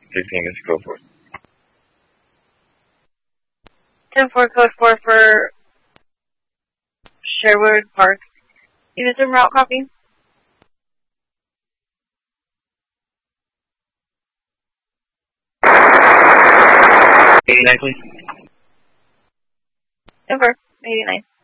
16 is code 4. 10-4 code 4 for Sherwood Park. Units en route, copy. 89, please. 10-4, 89.